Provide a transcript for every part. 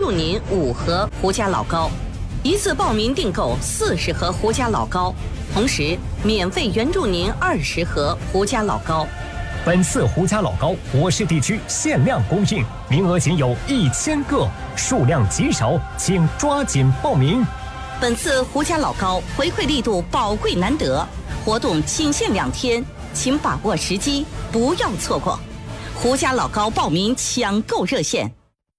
助您5盒胡家老膏，一次报名订购40盒胡家老膏，同时免费援助您20盒胡家老膏。 本次胡家老膏我市地区限量供应，名额仅有1000个，数量极少，请抓紧报名。 本次胡家老膏回馈力度宝贵难得，活动仅限2天，请把握时机，不要错过。胡家老膏报名抢购热线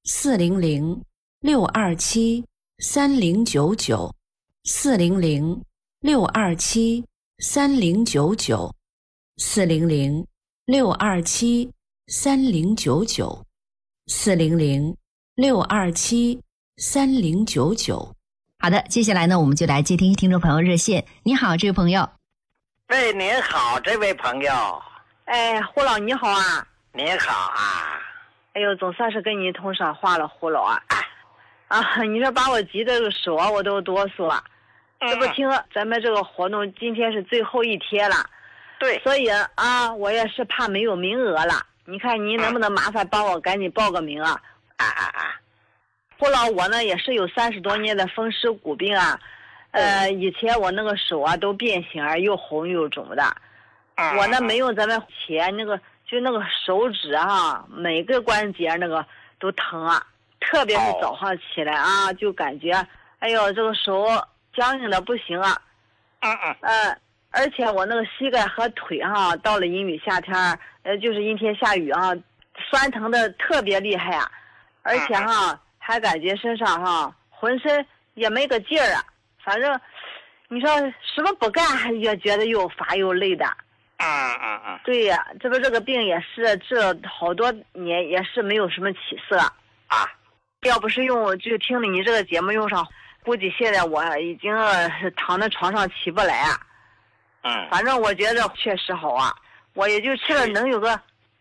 400-627-3099，400-627-3099。好的，接下来呢，我们就来接听听众朋友热线。你好，这位朋友。 喂，您好，这位朋友。 哎，胡老你好啊。 您好啊。 哎呦，总算是跟你通上话了，胡老啊。你说把我急的这个手啊，我都哆嗦了。这不听咱们这个活动今天是最后一天了。 对。 所以我也是怕没有名额了。你看您能不能麻烦帮我赶紧报个名啊？胡老，我呢也是有30多年的风湿骨病啊。以前我那个手啊都变形，又红又肿的。我呢没有咱们前那个就那个手指每个关节那个都疼啊，特别是早上起来就感觉哎呦这个手僵硬的不行啊。而且我那个膝盖和腿到了阴雨夏天就是阴天下雨酸疼的特别厉害啊。而且还感觉身上浑身也没个劲儿啊，反正你说什么不干也觉得又乏又累的。对呀，这不这个病也是治了好多年，也是没有什么起色要不是就听了你这个节目用上，估计现在我已经是躺在床上起不来啊。反正我觉得确实好啊，我也就吃了能有个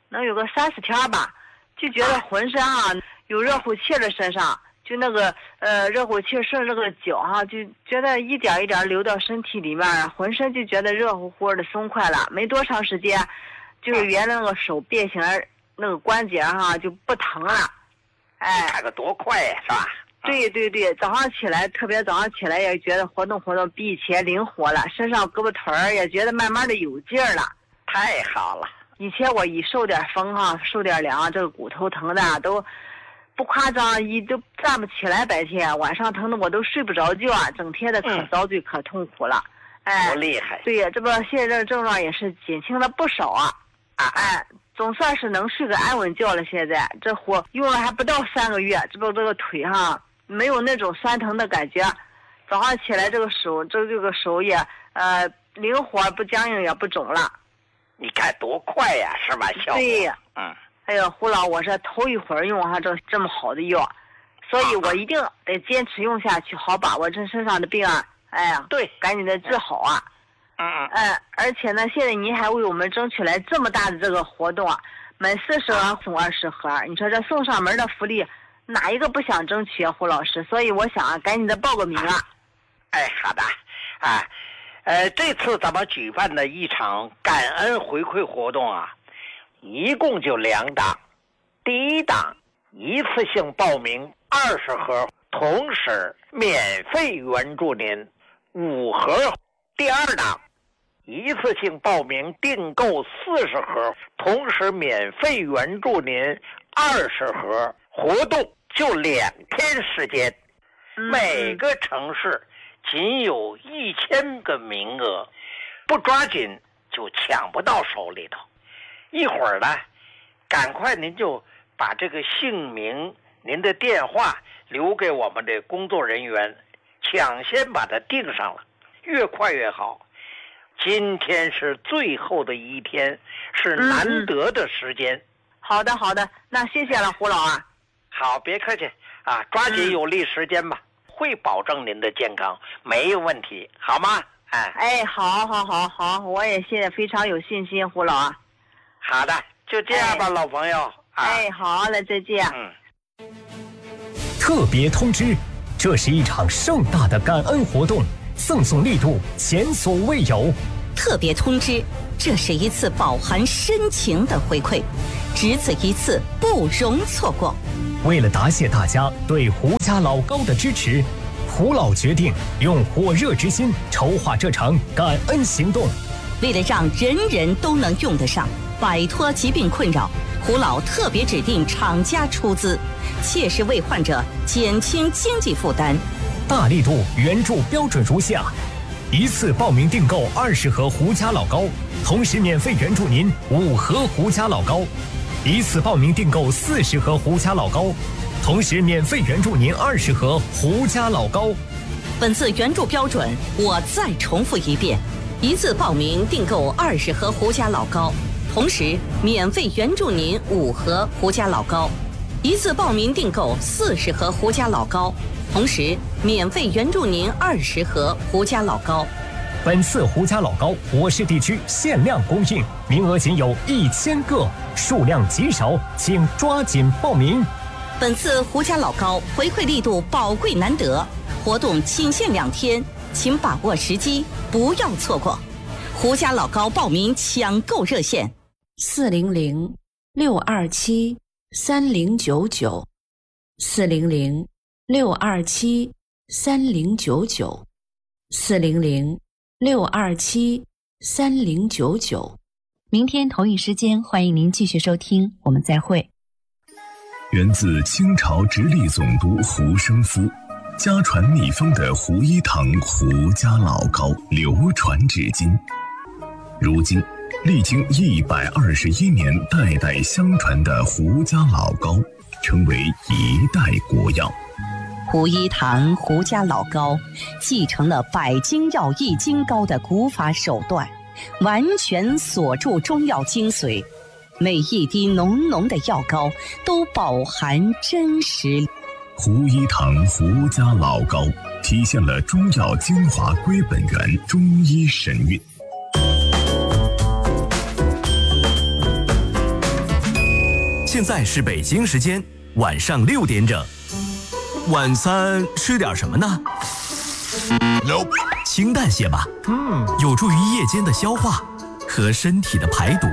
30天吧，就觉得浑身有热乎气的身上，就那个热乎气顺着个脚就觉得一点一点流到身体里面，浑身就觉得热乎乎的松快了。没多长时间，就是原来那个手变形那个关节就不疼了。 看个多快呀，是吧？ 对对对，早上起来，特别早上起来也觉得活动比以前灵活了，身上胳膊腿也觉得慢慢的有劲儿了。 太好了。 以前我一受点风受点凉，这个骨头疼的都不夸张，都站不起来，白天晚上疼的我都睡不着觉整天的可遭罪可痛苦了。 多厉害。 对呀，这不现在这症状也是减轻了不少总算是能睡个安稳觉了。现在这活用了还不到3个月，这不这个腿没有那种酸疼的感觉，早上起来这个手这个手也灵活，不僵硬也不肿了。 你看多快呀，是吧？效果。 对呀。哎呦，胡老，我是头一回用这么好的药，所以我一定得坚持用下去，好把我这身上的病对， 赶紧的治好而且呢，现在您还为我们争取来这么大的这个活动买40盒送20盒，你说这送上门的福利，哪一个不想争取胡老师？所以我想赶紧的报个名好的这次咱们举办的一场感恩回馈活动一共就2档。第一档一次性报名20盒，同时免费援助您5盒。第二档一次性报名订购40盒，同时免费援助您20盒。活动就2天时间，每个城市仅有1000个名额，不抓紧就抢不到手里头。一会儿呢，赶快您就把这个姓名、您的电话留给我们的工作人员，抢先把它订上了，越快越好。今天是最后的一天，是难得的时间。 好的好的，那谢谢了胡老好，别客气抓紧有利时间吧，会保证您的健康，没有问题，好吗？ 好，我也现在非常有信心，胡老好的，就这样吧，老朋友。 好嘞，再见。 特别通知，这是一场盛大的感恩活动，赠送力度前所未有。 特别通知，这是一次饱含深情的回馈，只此一次，不容错过。 为了答谢大家对胡家老高的支持，胡老决定用火热之心筹划这场感恩行动。 为了让人人都能用得上，摆脱疾病困扰，胡老特别指定厂家出资，切实为患者减轻经济负担。 大力度援助标准如下：一次报名订购20盒胡家老高，同时免费援助您5盒胡家老高；一次报名订购40盒胡家老高，同时免费援助您20盒胡家老高。 本次援助标准我再重复一遍：一次报名订购20盒胡家老高，同时免费援助您5盒胡家老高；一次报名订购40盒胡家老高，同时免费援助您20盒胡家老高。 本次胡家老高我市地区限量供应，名额仅有1000个，数量极少，请抓紧报名。 本次胡家老高回馈力度宝贵难得，活动仅限2天，请把握时机，不要错过。胡家老高报名抢购热线 400-627-3099，400-627-3099。明天同一时间，欢迎您继续收听，我们再会。 源自清朝直隶总督胡生夫，家传秘方的胡一堂胡家老高流传至今。如今，历经121年代代相传的胡家老高，成为一代国药。 胡一堂胡家老高继承了百精药易筋膏的古法手段，完全锁住中药精髓，每一滴浓浓的药膏都饱含真实。 胡一堂胡家老高体现了中药精华归本源，中医神韵。 现在是北京时间晚上6点整。晚餐吃点什么呢？清淡些吧，有助于夜间的消化和身体的排毒。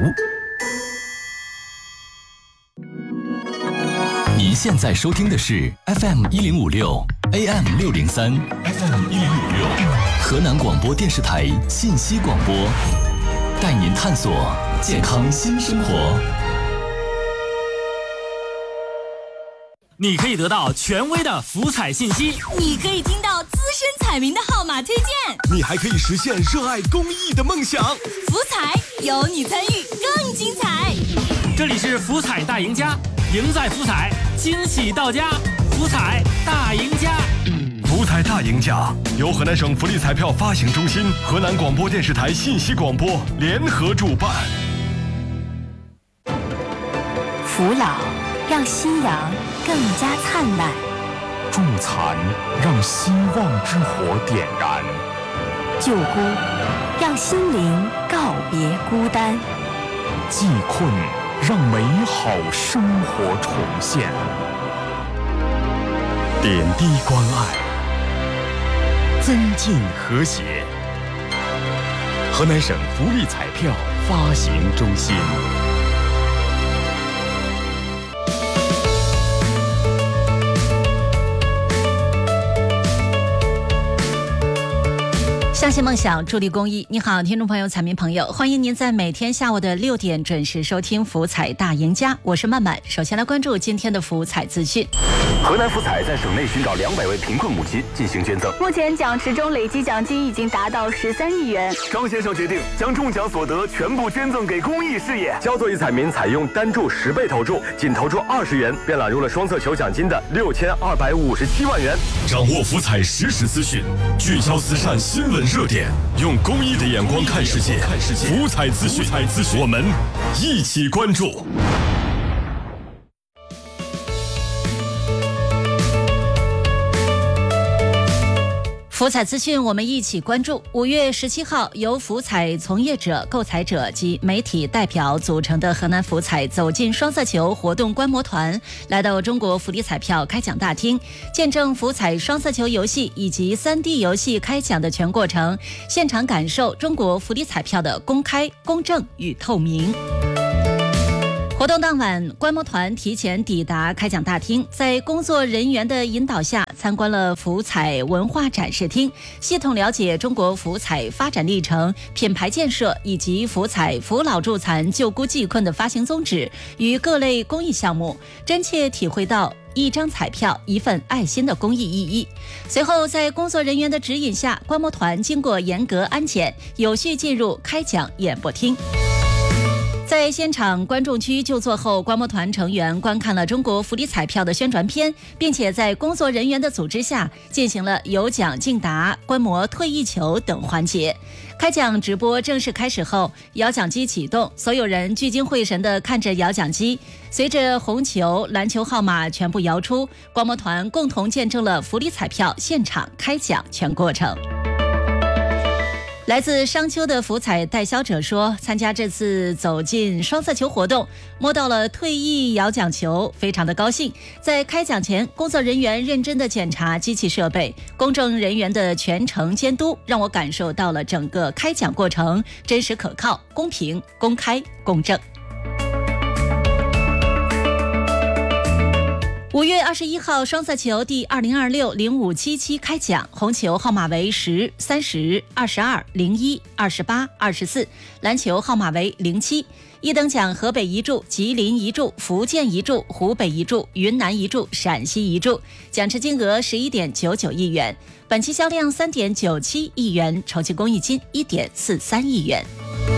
您现在收听的是 FM1056 AM603 FM1056 河南广播电视台信息广播，带您探索健康新生活。 你可以得到权威的福彩信息， 你可以听到资深彩民的号码推荐， 你还可以实现热爱公益的梦想。 福彩有你参与更精彩。 这里是福彩大赢家，赢在福彩，惊喜到家。福彩大赢家， 福彩大赢家由河南省福利彩票发行中心、河南广播电视台信息广播联合主办。 扶老让夕阳更加灿烂， 助残让希望之火点燃， 救孤让心灵告别孤单， 济困让美好生活重现，点滴关爱，增进和谐。河南省福利彩票发行中心。 相信梦想，助力公益。你好，听众朋友、彩民朋友，欢迎您在每天下午的6点准时收听福彩大赢家，我是曼曼。首先来关注今天的福彩资讯。 河南福彩在省内寻找200位贫困母亲进行捐赠， 目前奖池中累计奖金已经达到13亿元。 张先生决定将中奖所得全部捐赠给公益事业。焦作一彩民采用单注10倍投注，仅投注20元，便揽入了双色球奖金的6257万元。 掌握福彩实时资讯，聚焦慈善新闻热点，用公益的眼光看世界。福彩资讯，我们一起关注。 福彩资讯，我们一起关注。5月17号，由福彩从业者、购彩者及媒体代表组成的河南福彩走进双色球活动观摩团来到中国福利彩票开奖大厅，见证福彩双色球游戏以及3D 游戏开奖的全过程，现场感受中国福利彩票的公开、公正与透明。活活动当晚，观摩团提前抵达开讲大厅，在工作人员的引导下参观了福彩文化展示厅，系统了解中国福彩发展历程、品牌建设以及福彩扶老助残、救孤济困的发行宗旨与各类公益项目，真切体会到一张彩票一份爱心的公益意义。随后在工作人员的指引下，观摩团经过严格安检，有序进入开讲演播厅。在现场观众区就座后，观摩团成员观看了中国福利彩票的宣传片，并且在工作人员的组织下进行了有奖竞答、观摩退役球等环节。开奖直播正式开始后，摇奖机启动，所有人聚精会神地看着摇奖机。随着红球、蓝球号码全部摇出，观摩团共同见证了福利彩票现场开奖全过程。来自商丘的福彩代销者说，参加这次走进双色球活动，摸到了退役摇奖球，非常的高兴。在开奖前，工作人员认真的检查机器设备，公证人员的全程监督，让我感受到了整个开奖过程真实可靠、公平、公开、公正。5月21号，双色球第2026-0577开奖，红球号码为10、30、22、01、28、24，蓝球号码为07。一等奖河北一注、吉林一注、福建一注、湖北一注、云南一注、陕西一注，奖池金额11.99亿元，本期销量3.97亿元，筹集公益金1.43亿元。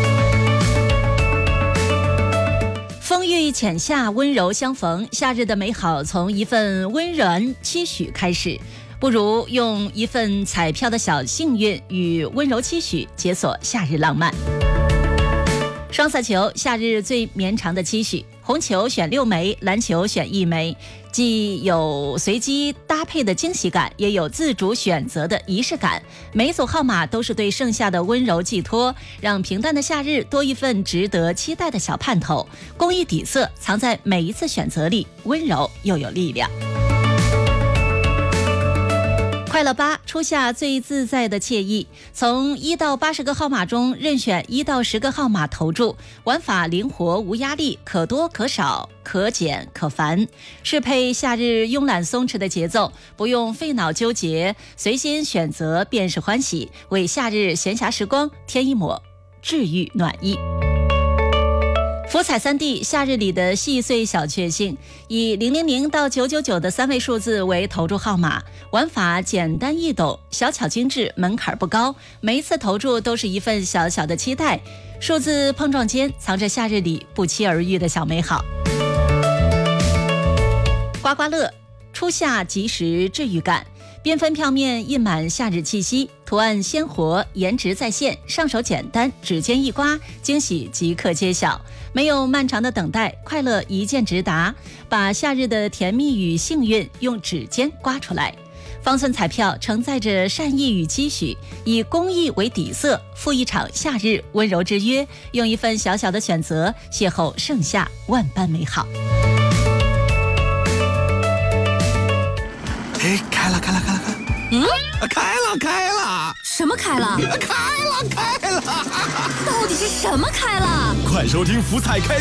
风雨浅夏，温柔相逢，夏日的美好从一份温软期许开始，不如用一份彩票的小幸运与温柔期许解锁夏日浪漫。双色球，夏日最绵长的期许，红球选6枚，蓝球选1枚，既有随机搭配的惊喜感，也有自主选择的仪式感。每一组号码都是对盛夏的温柔寄托，让平淡的夏日多一份值得期待的小盼头。公益底色藏在每一次选择里，温柔又有力量。快乐8，初夏最自在的惬意，从1到80个号码中任选1到10个号码投注，玩法灵活无压力，可多可少，可减可繁，适配夏日慵懒松弛的节奏，不用费脑纠结，随心选择便是欢喜，为夏日闲暇时光添一抹治愈暖意。福彩3D， 夏日里的细碎小确幸，以000到999的3位数字为投注号码，玩法简单易懂，小巧精致，门槛不高，每一次投注都是一份小小的期待，数字碰撞间藏着夏日里不期而遇的小美好。刮刮乐，初夏即时治愈感，缤纷票面印满夏日气息，图案鲜活，颜值在线，上手简单，指尖一刮，惊喜即刻揭晓。没有漫长的等待，快乐一键直达，把夏日的甜蜜与幸运用指尖刮出来。方寸彩票承载着善意与期许，以公益为底色，赴一场夏日温柔之约，用一份小小的选择邂逅盛夏万般美好。 哎，开了！开了！ 什么开了？ 开了！ 到底是什么开了？ 快收听福彩开